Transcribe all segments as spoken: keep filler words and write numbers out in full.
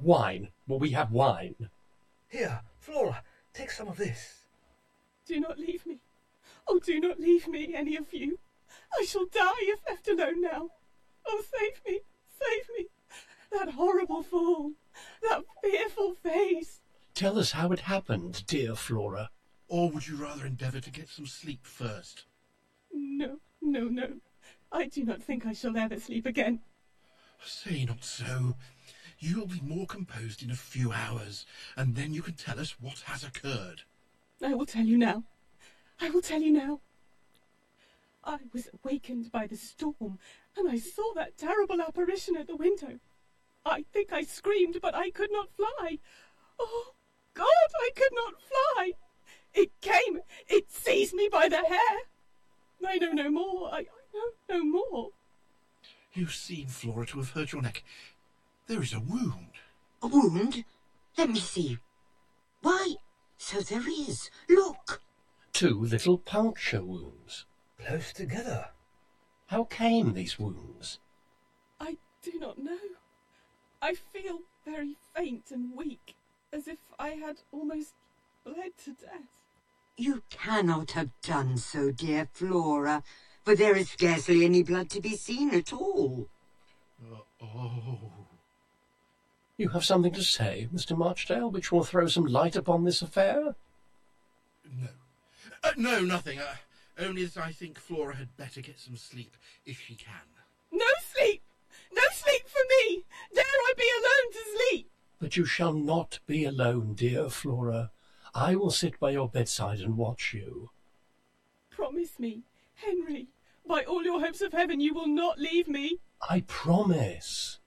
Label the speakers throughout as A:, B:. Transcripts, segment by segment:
A: Wine. Will we have wine?
B: Here, Flora, take some of this.
C: Do not leave me. Oh, do not leave me, any of you. I shall die if left alone now. Oh, save me, save me. That horrible fall, that fearful face.
A: Tell us how it happened, dear Flora.
D: Or would you rather endeavour to get some sleep first?
C: No, no, no. I do not think I shall ever sleep again.
D: Say not so. You will be more composed in a few hours, and then you can tell us what has occurred.
C: I will tell you now. I will tell you now. I was awakened by the storm, and I saw that terrible apparition at the window. I think I screamed, but I could not fly. Oh, God, I could not fly. It came, it seized me by the hair. I know no more, I, I know no more.
D: You seem, Flora, to have hurt your neck. There is a wound.
E: A wound? Let me see. Why, so there is. Look.
A: Two little puncture wounds.
B: Close together.
A: How came these wounds?
C: I do not know. I feel very faint and weak, as if I had almost bled to death.
E: You cannot have done so, dear Flora, for there is scarcely any blood to be seen at all.
D: Uh, oh...
A: You have something to say, Mister Marchdale, which will throw some light upon this affair?
D: No. Uh, no, nothing. Uh, only that I think Flora had better get some sleep, if she can.
C: No sleep! No sleep for me! Dare I be alone to sleep?
A: But you shall not be alone, dear Flora. I will sit by your bedside and watch you.
C: Promise me, Henry, by all your hopes of heaven, you will not leave me.
A: I promise.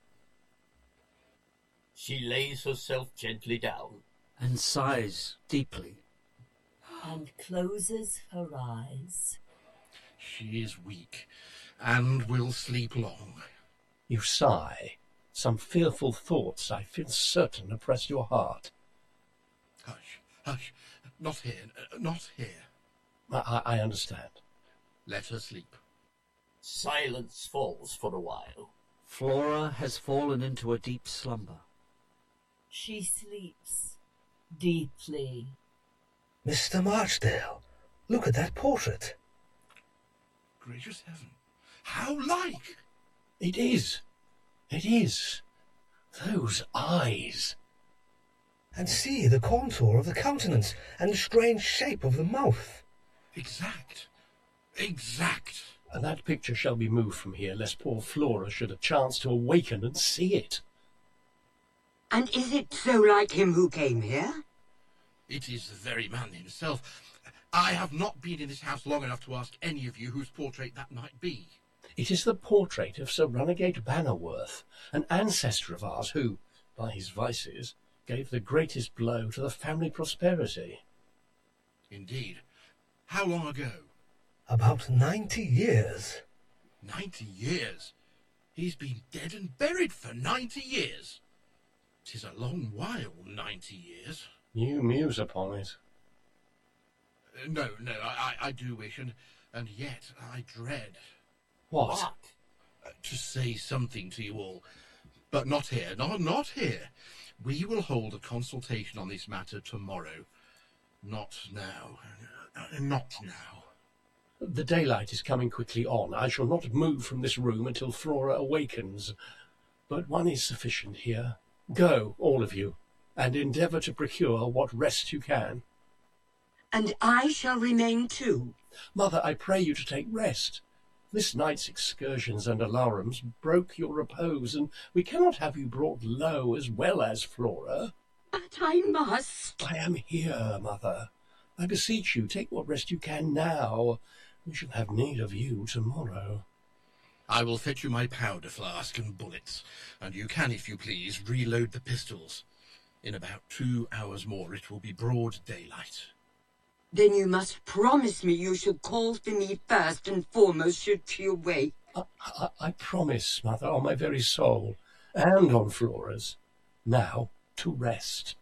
F: She lays herself gently down
G: and sighs deeply
H: and closes her eyes.
D: She is weak and will sleep long.
A: You sigh. Some fearful thoughts, I feel certain, oppress your heart.
D: Hush, hush. Not here, not here.
A: I, I understand.
D: Let her sleep.
F: Silence falls for a while.
G: Flora has fallen into a deep slumber.
H: She sleeps deeply.
B: Mister Marchdale, look at that portrait.
D: Gracious heaven, how like!
A: It is. It is. Those eyes.
B: And see the contour of the countenance and the strange shape of the mouth.
D: Exact. Exact.
A: And that picture shall be moved from here, lest poor Flora should have chance to awaken and see it.
E: And is it so like him who came here?
D: It is the very man himself. I have not been in this house long enough to ask any of you whose portrait that might be.
A: It is the portrait of Sir Runagate Bannerworth, an ancestor of ours who, by his vices, gave the greatest blow to the family prosperity.
D: Indeed. How long ago?
B: About ninety years.
D: Ninety years? He's been dead and buried for ninety years. 'Tis a long while, ninety years.
A: You muse upon it.
D: Uh, no, no, I, I do wish, and, and yet I dread.
A: What?
F: What?
D: Uh, to say something to you all. But not here, not, not here. We will hold a consultation on this matter tomorrow. Not now. Uh, not now.
A: The daylight is coming quickly on. I shall not move from this room until Flora awakens. But one is sufficient here. Go, all of you, and endeavour to procure what rest you can.
E: And I shall remain too.
A: Mother, I pray you to take rest. This night's excursions and alarums broke your repose, and we cannot have you brought low as well as Flora.
E: But I must.
A: I am here, Mother. I beseech you, take what rest you can now. We shall have need of you tomorrow.
D: I will fetch you my powder flask and bullets, and you can, if you please, reload the pistols. In about two hours more it will be broad daylight.
E: Then you must promise me you shall call for me first and foremost should she awake.
A: I, I, I promise, Mother, on my very soul, and on Flora's. Now, to rest.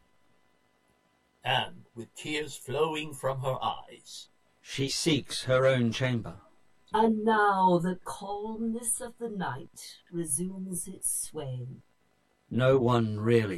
F: And, with tears flowing from her eyes,
G: she seeks her own chamber.
H: And now the calmness of the night resumes its sway.
G: No one really